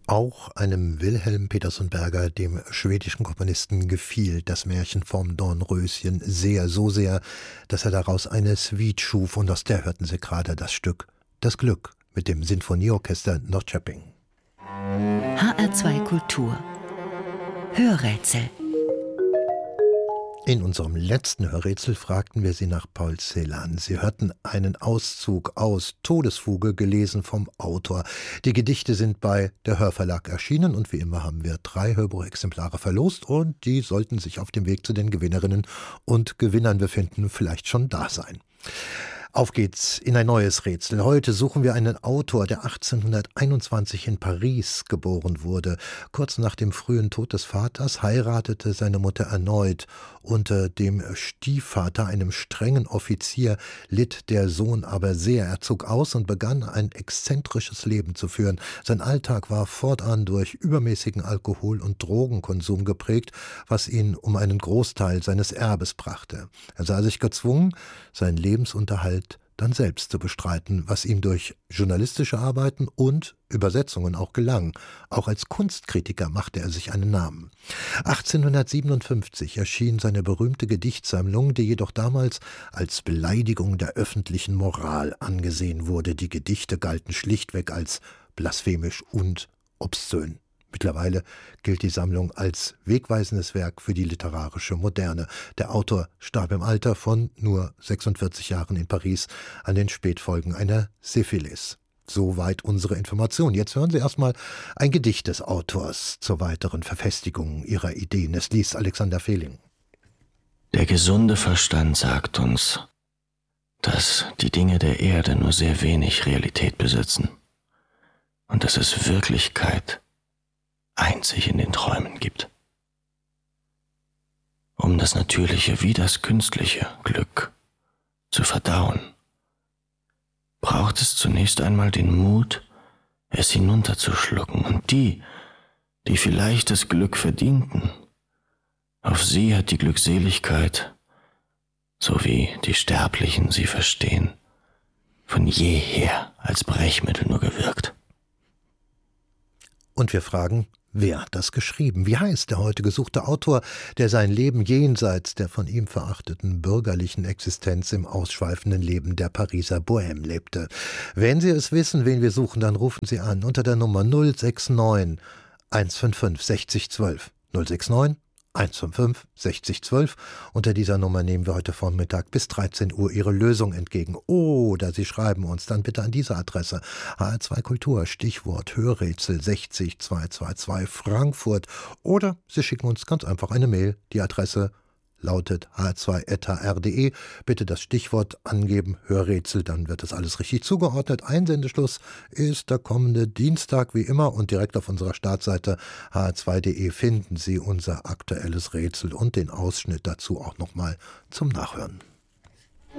Auch einem Wilhelm Peterson-Berger, dem schwedischen Komponisten, gefiel das Märchen vom Dornröschen sehr, so sehr, dass er daraus eine Suite schuf, und aus der hörten Sie gerade das Stück Das Glück mit dem Sinfonieorchester Norrköping. HR2 Kultur Hörrätsel. In unserem letzten Hörrätsel fragten wir Sie nach Paul Celan. Sie hörten einen Auszug aus Todesfuge, gelesen vom Autor. Die Gedichte sind bei der Hörverlag erschienen und wie immer haben wir 3 Hörbuchexemplare verlost und die sollten sich auf dem Weg zu den Gewinnerinnen und Gewinnern befinden, vielleicht schon da sein. Auf geht's in ein neues Rätsel. Heute suchen wir einen Autor, der 1821 in Paris geboren wurde. Kurz nach dem frühen Tod des Vaters heiratete seine Mutter erneut. Unter dem Stiefvater, einem strengen Offizier, litt der Sohn aber sehr. Er zog aus und begann ein exzentrisches Leben zu führen. Sein Alltag war fortan durch übermäßigen Alkohol- und Drogenkonsum geprägt, was ihn um einen Großteil seines Erbes brachte. Er sah sich gezwungen, seinen Lebensunterhalt dann selbst zu bestreiten, was ihm durch journalistische Arbeiten und Übersetzungen auch gelang. Auch als Kunstkritiker machte er sich einen Namen. 1857 erschien seine berühmte Gedichtsammlung, die jedoch damals als Beleidigung der öffentlichen Moral angesehen wurde. Die Gedichte galten schlichtweg als blasphemisch und obszön. Mittlerweile gilt die Sammlung als wegweisendes Werk für die literarische Moderne. Der Autor starb im Alter von nur 46 Jahren in Paris an den Spätfolgen einer Syphilis. Soweit unsere Information. Jetzt hören Sie erstmal ein Gedicht des Autors zur weiteren Verfestigung Ihrer Ideen. Es liest Alexander Fehling. Der gesunde Verstand sagt uns, dass die Dinge der Erde nur sehr wenig Realität besitzen und dass es Wirklichkeit einzig in den Träumen gibt. Um das natürliche wie das künstliche Glück zu verdauen, braucht es zunächst einmal den Mut, es hinunterzuschlucken, und die vielleicht das Glück verdienten, auf sie hat die Glückseligkeit, so wie die Sterblichen sie verstehen, von jeher als Brechmittel nur gewirkt. Und wir fragen, wer hat das geschrieben? Wie heißt der heute gesuchte Autor, der sein Leben jenseits der von ihm verachteten bürgerlichen Existenz im ausschweifenden Leben der Pariser Bohème lebte? Wenn Sie es wissen, wen wir suchen, dann rufen Sie an unter der Nummer 069 155 60 12. 069 155 60 12. Unter dieser Nummer nehmen wir heute Vormittag bis 13 Uhr Ihre Lösung entgegen. Oder Sie schreiben uns dann bitte an diese Adresse: HR2 Kultur, Stichwort Hörrätsel 60222 Frankfurt. Oder Sie schicken uns ganz einfach eine Mail. Die Adresse lautet hr2.hr.de. Bitte das Stichwort angeben, Hörrätsel, dann wird das alles richtig zugeordnet. Einsendeschluss ist der kommende Dienstag wie immer, und direkt auf unserer Startseite hr2.de finden Sie unser aktuelles Rätsel und den Ausschnitt dazu auch nochmal zum Nachhören.